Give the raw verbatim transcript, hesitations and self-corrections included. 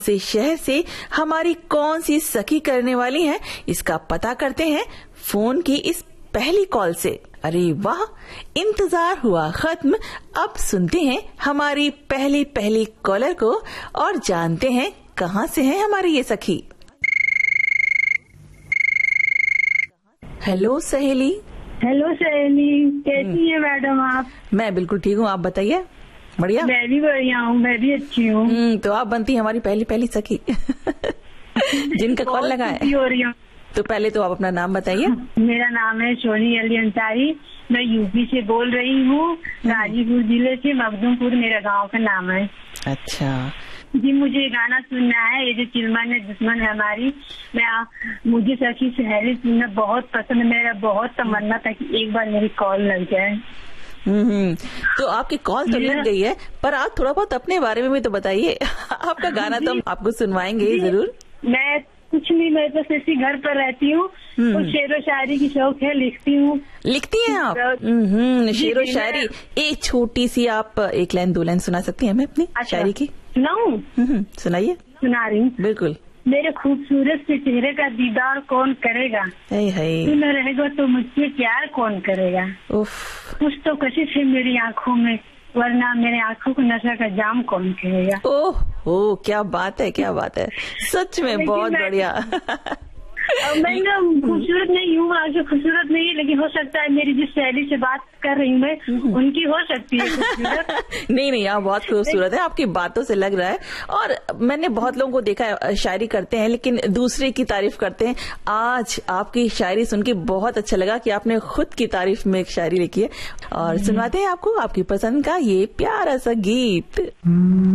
से शहर से हमारी कौन सी सखी करने वाली है, इसका पता करते हैं फोन की इस पहली कॉल से। अरे वाह, इंतजार हुआ खत्म। अब सुनते हैं हमारी पहली पहली कॉलर को और जानते हैं कहाँ से है हमारी ये सखी। हेलो सहेली। हेलो सहेली, कैसी है मैडम आप? मैं बिल्कुल ठीक हूँ, आप बताइए। बढ़िया। मैं भी बढ़िया हूँ, मैं भी अच्छी हूँ। हम्म तो आप बनती हमारी पहली पहली सखी जिनका कॉल लगा है। हो रही हूँ। तो पहले तो आप अपना नाम बताइए। मेरा नाम है सोनी अली अंसारी, मैं यूपी से बोल रही हूँ, गाजीपुर जिले से, मखदूमपुर मेरा गांव का नाम है। अच्छा जी, मुझे गाना सुनना है, ये जो चिलमन है दुश्मन है हमारी। मैं मुझे सखी सहेली सुनना बहुत पसंद है। मेरा बहुत तमन्ना था कि एक बार मेरी कॉल लग जाए। हम्म तो आपकी कॉल तो लग गई है, पर आप थोड़ा बहुत अपने बारे में भी तो बताइए। आपका गाना तो हम आपको सुनवाएंगे जरूर। मैं कुछ नहीं, मैं बस ऐसी घर पर रहती हूँ, कुछ शेरो शायरी की शौक है, लिखती हूँ। लिखती हैं आप? हम्म शेरो शायरी। एक छोटी सी आप एक लाइन दो लाइन सुना सकती हैं हमें अपनी शायरी की? सुनाऊं? सुनाइए। सुना रही हूँ। बिल्कुल। मेरे खूबसूरत से चेहरे का दीदार कौन करेगा, तू न रहेगा तो मुझसे प्यार कौन करेगा। उफ। कुछ तो कशिश है मेरी आँखों में, वरना मेरे आँखों को नशा का जाम कौन करेगा। ओह ओह, क्या बात है, क्या बात है, सच में बहुत बढ़िया। मैं ना खूबसूरत नहीं हूँ, आगे खूबसूरत नहीं है, लेकिन हो सकता है मेरी जिस सहेली से बात कर रही हूँ मैं, उनकी हो सकती है खूबसूरत। नहीं नहीं, आप बहुत खूबसूरत है, आपकी बातों से लग रहा है। और मैंने बहुत लोगों को देखा है शायरी करते हैं लेकिन दूसरे की तारीफ करते हैं। आज आपकी शायरी सुन के बहुत अच्छा लगा कि आपने खुद की तारीफ में एक शायरी लिखी है, और सुनवाते हैं आपको आपकी पसंद का ये प्यारा सा गीत।